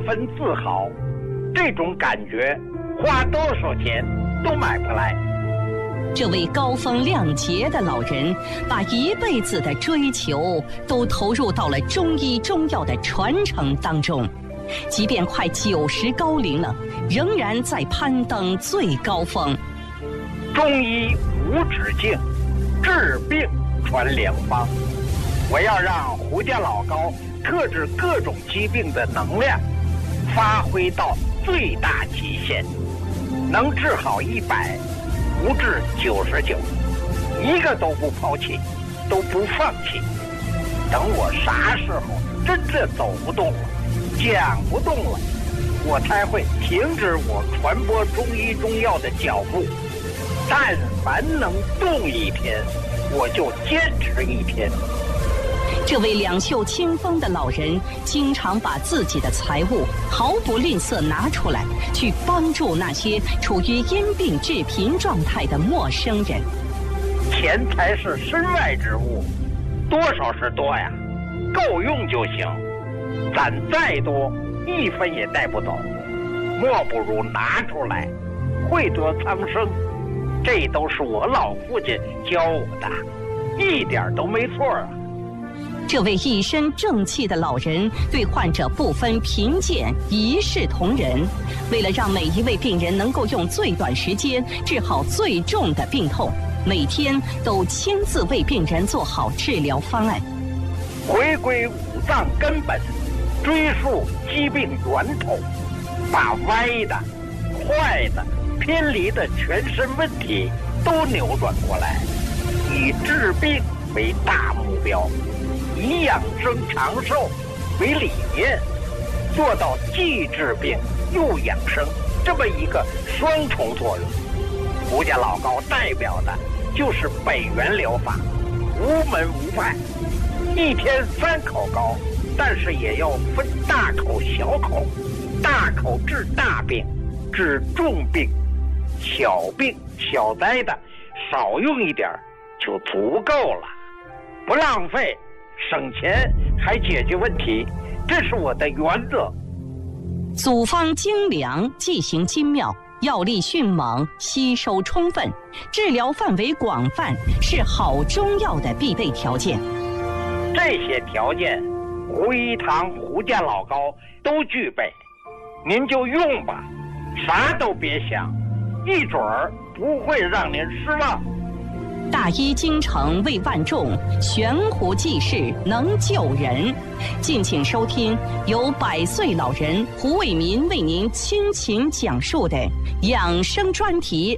分自豪，这种感觉花多少钱都买不来。 这位高风亮节的老人，把一辈子的追求都投入到了中医中药的传承当中，即便快90高龄了，仍然在攀登最高峰。 中医无止境，治病传良方。我要让胡家老高克制各种疾病的能量发挥到最大极限，能治好100，不治99，一个都不抛弃，都不放弃。等我啥时候真正走不动了，讲不动了，我才会停止我传播中医中药的脚步。但凡能动一天，我就坚持一天。 这位两袖清风的老人，经常把自己的财物毫不吝啬拿出来，去帮助那些处于因病致贫状态的陌生人。 钱财是身外之物，多少是多呀，够用就行。攒再多，1分也带不走，莫不如拿出来，惠泽苍生。这都是我老父亲教我的，一点都没错啊。 这位一身正气的老人对患者不分贫贱，一视同仁。为了让每一位病人能够用最短时间治好最重的病痛，每天都亲自为病人做好治疗方案。 回归五脏根本，追溯疾病源头，把歪的、坏的、偏离的全身问题都扭转过来，以治病为大目标，以养生长寿为理念，做到既治病又养生这么一个双重作用。胡家老高代表的就是北元疗法，无门无派，一天3口膏，但是也要分大口小口，大口治大病，治重病，小病小灾的少用一点就足够了，不浪费，省钱还解决问题，这是我的原则。 组方精良，剂型精妙，药力迅猛，吸收充分，治疗范围广泛，是好中药的必备条件。 这些条件，胡一堂胡家老高都具备，您就用吧，啥都别想，一准儿不会让您失望。 大医精诚为万众，悬壶济世能救人。敬请收听由100岁老人胡卫民为您倾情讲述的养生专题。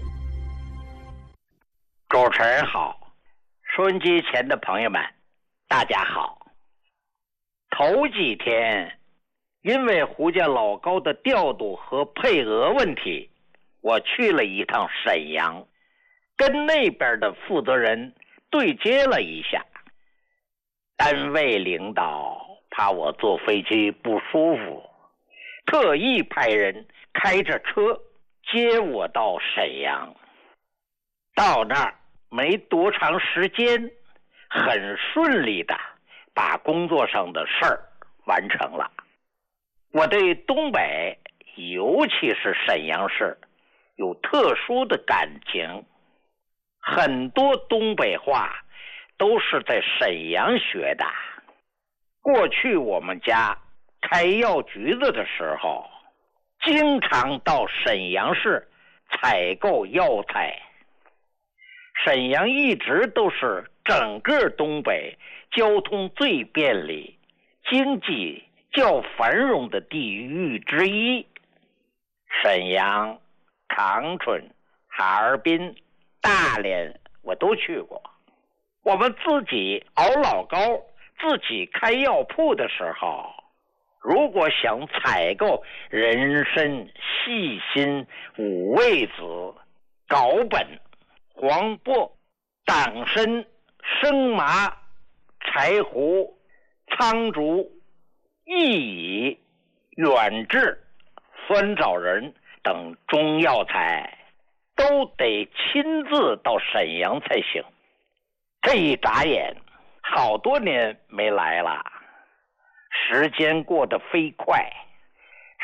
主持人好，收音机前的朋友们大家好。头几天因为胡家老高的调度和配额问题，我去了一趟沈阳，跟那边的负责人对接了一下。单位领导怕我坐飞机不舒服，特意派人开着车接我到沈阳。到那儿没多长时间，很顺利的把工作上的事儿完成了。我对东北，尤其是沈阳市，有特殊的感情。很多东北话都是在沈阳学的。过去我们家开药局子的时候，经常到沈阳市采购药材。沈阳一直都是整个东北交通最便利、经济较繁荣的地域之一。沈阳、长春、哈尔滨、大连我都去过。我们自己熬老高，自己开药铺的时候，如果想采购人参、细辛、五味子、藁本、黄柏、党参、生麻、柴胡、苍竹、薏苡、远志、酸枣仁等中药材，都得亲自到沈阳才行。这一眨眼，好多年没来了，时间过得飞快。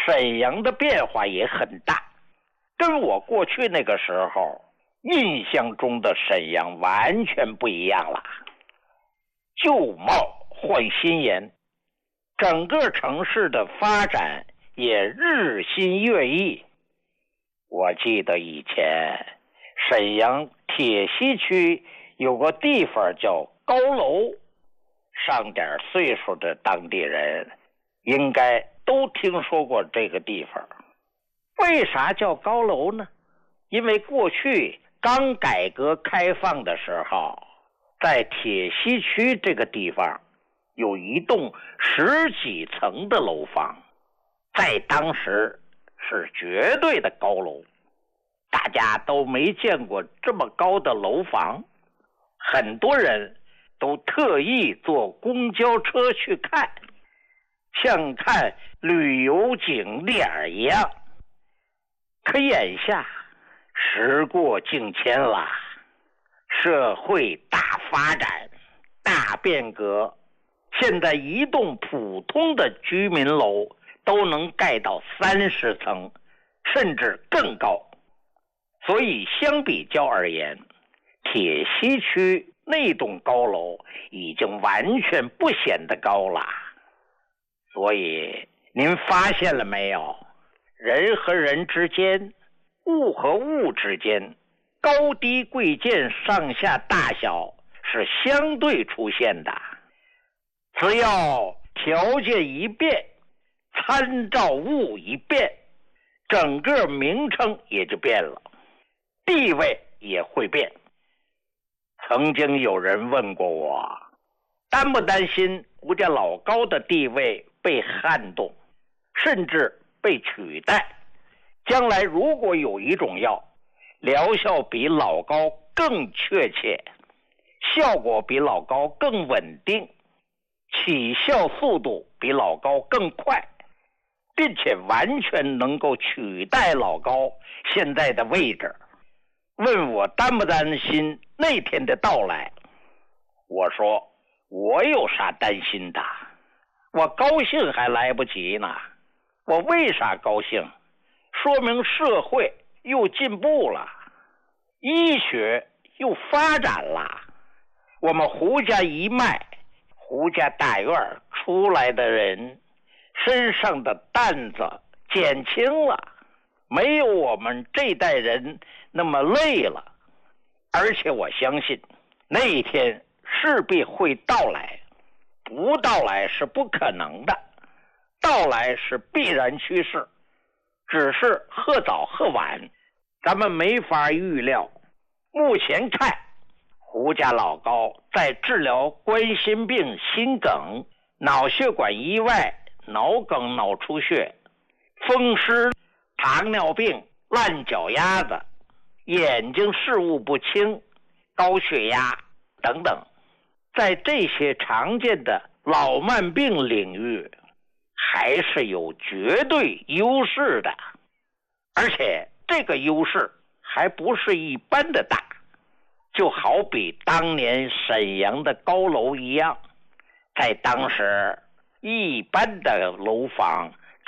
沈阳的变化也很大，跟我过去那个时候印象中的沈阳完全不一样了。旧貌换新颜，整个城市的发展也日新月异。我记得以前沈阳铁西区有个地方叫高楼，上点岁数的当地人应该都听说过这个地方。为啥叫高楼呢？因为过去刚改革开放的时候，在铁西区这个地方有一栋10几层的楼房，在当时是绝对的高楼，大家都没见过这么高的楼房，很多人都特意坐公交车去看，像看旅游景点一样。可眼下时过境迁了，社会大发展大变革，现在一栋普通的居民楼都能盖到30层甚至更高。所以相比较而言，铁西区那栋高楼已经完全不显得高了。所以您发现了没有，人和人之间，物和物之间，高低贵贱上下大小是相对出现的。只要条件一变，参照物一变，整个名称也就变了，地位也会变。曾经有人问过我，担不担心胡家老高的地位被撼动，甚至被取代？将来如果有一种药，疗效比老高更确切，效果比老高更稳定，起效速度比老高更快，并且完全能够取代老高现在的位置，问我担不担心那天的到来？我说我有啥担心的，我高兴还来不及呢。我为啥高兴？说明社会又进步了，医学又发展了，我们胡家一脉，胡家大院出来的人身上的担子减轻了，没有我们这代人那么累了。而且我相信那一天势必会到来，不到来是不可能的，到来是必然趋势，只是或早或晚，咱们没法预料。目前看，胡家老高在治疗冠心病、心梗、脑血管意外、脑梗、脑出血、风湿、糖尿病、烂脚丫子、眼睛视物不清、高血压等等，在这些常见的老慢病领域还是有绝对优势的，而且这个优势还不是一般的大，就好比当年沈阳的高楼一样，在当时一般的楼房